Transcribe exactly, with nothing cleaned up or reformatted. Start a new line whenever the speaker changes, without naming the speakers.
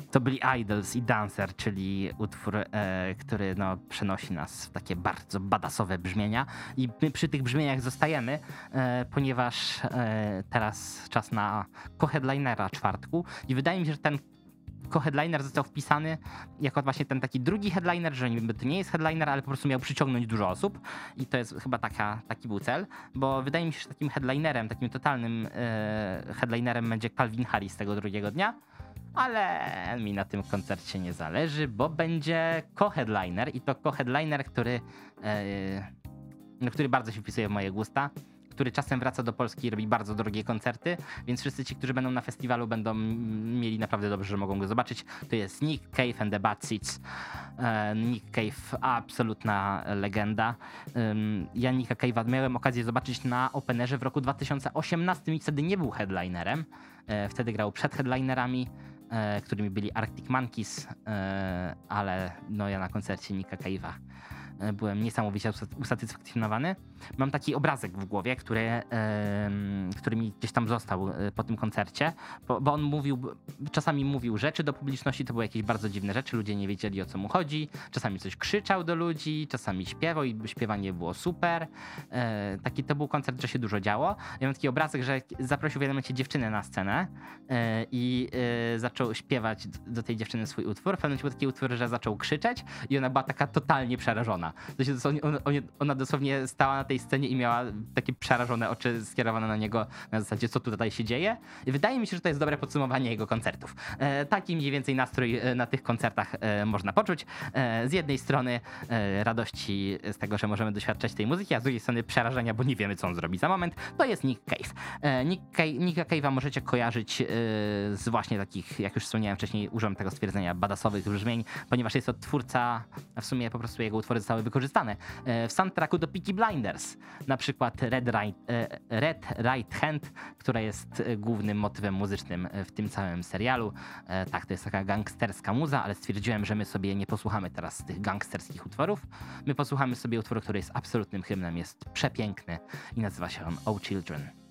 To byli Idols i Dancer, czyli utwór, e, który no, przenosi nas w takie bardzo badassowe brzmienia. I my przy tych brzmieniach zostajemy, e, ponieważ e, teraz czas na co-headlinera czwartku. I wydaje mi się, że ten co-headliner został wpisany jako właśnie ten taki drugi headliner, że niby to nie jest headliner, ale po prostu miał przyciągnąć dużo osób i to jest chyba taka, taki był cel, bo wydaje mi się, że takim headlinerem, takim totalnym e, headlinerem będzie Calvin Harris tego drugiego dnia, ale mi na tym koncercie nie zależy, bo będzie co-headliner i to co-headliner, który, e, no, który bardzo się wpisuje w moje gusta, który czasem wraca do Polski i robi bardzo drogie koncerty, więc wszyscy ci, którzy będą na festiwalu, będą mieli naprawdę dobrze, że mogą go zobaczyć. To jest Nick Cave and the Bad Seeds. Nick Cave, absolutna legenda. Ja Nicka Cave'a miałem okazję zobaczyć na Openerze w roku dwa tysiące osiemnastym i wtedy nie był headlinerem. Wtedy grał przed headlinerami, którymi byli Arctic Monkeys, ale no ja na koncercie Nicka Cave'a byłem niesamowicie usatysfakcjonowany. Mam taki obrazek w głowie, który, e, który mi gdzieś tam został po tym koncercie, bo, bo on mówił, czasami mówił rzeczy do publiczności, to były jakieś bardzo dziwne rzeczy, ludzie nie wiedzieli, o co mu chodzi, czasami coś krzyczał do ludzi, czasami śpiewał i śpiewanie było super. E, taki to był koncert, że się dużo działo. Ja mam taki obrazek, że zaprosił w jednym momencie dziewczynę na scenę e, i e, zaczął śpiewać do tej dziewczyny swój utwór. W pewnym momencie był taki utwór, że zaczął krzyczeć i ona była taka totalnie przerażona. To się dosłownie, ona, ona dosłownie stała na tej scenie i miała takie przerażone oczy skierowane na niego na zasadzie, co tu tutaj się dzieje. I wydaje mi się, że to jest dobre podsumowanie jego koncertów. E, taki mniej więcej nastrój na tych koncertach e, można poczuć. E, z jednej strony e, radości z tego, że możemy doświadczać tej muzyki, a z drugiej strony przerażenia, bo nie wiemy, co on zrobi za moment. To jest Nick Cave. E, Nick Cave Nicka Cave'a możecie kojarzyć e, z właśnie takich, jak już wspomniałem wcześniej, użyłem tego stwierdzenia, badassowych brzmień, ponieważ jest to twórca, a w sumie po prostu jego utwory zostały wykorzystane w soundtracku do Peaky Blinders. Na przykład Red Right, Red Right Hand, która jest głównym motywem muzycznym w tym całym serialu. Tak, to jest taka gangsterska muza, ale stwierdziłem, że my sobie nie posłuchamy teraz tych gangsterskich utworów. My posłuchamy sobie utworu, który jest absolutnym hymnem, jest przepiękny i nazywa się on Oh Children.